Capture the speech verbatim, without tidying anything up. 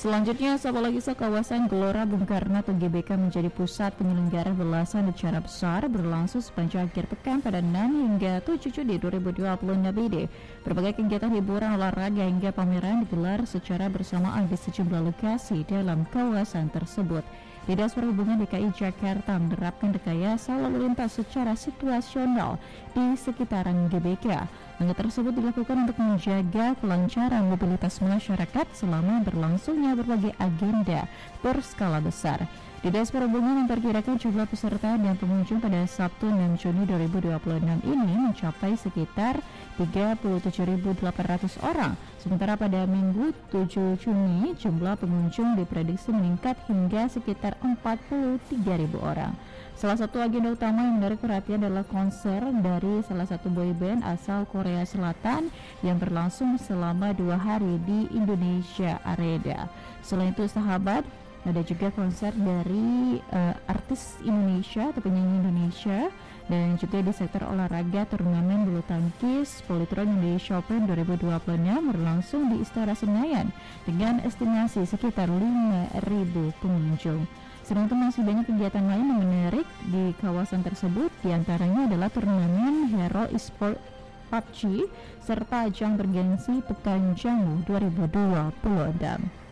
Selanjutnya, apalagi kawasan Gelora Bung Karno atau G B K menjadi pusat penyelenggara belasan acara besar berlangsung sepanjang akhir pekan pada enam hingga tujuh Juni dua ribu dua puluh enam ini. Berbagai kegiatan hiburan, olahraga hingga pameran digelar secara bersamaan di sejumlah lokasi dalam kawasan tersebut. Dinas Perhubungan D K I Jakarta menerapkan rekayasa lalu lintas secara situasional di sekitaran G B K. Langkah tersebut dilakukan untuk menjaga kelancaran mobilitas masyarakat selama berlangsungnya berbagai agenda berskala besar. Dinas Perhubungan memperkirakan jumlah peserta dan pengunjung pada Sabtu enam Juni dua ribu dua puluh enam ini mencapai sekitar tiga puluh tujuh ribu delapan ratus orang. Sementara pada Minggu tujuh Juni jumlah pengunjung diprediksi meningkat hingga sekitar empat puluh tiga ribu orang. Salah satu agenda utama yang menarik perhatian adalah konser dari salah satu boyband asal Korea Selatan yang berlangsung selama dua hari di Indonesia Arena. Selain itu, sahabat, ada juga konser dari uh, artis Indonesia atau penyanyi Indonesia, dan juga di sektor olahraga turnamen bulu tangkis Polytron Indonesia Open dua ribu dua puluh enam berlangsung di Istora Senayan dengan estimasi sekitar lima ribu pengunjung. Selain itu, masih banyak kegiatan lain yang menarik di kawasan tersebut, diantaranya adalah turnamen Hero Esport P U B G serta ajang bergengsi Pekan Jamu dua ribu dua puluh enam.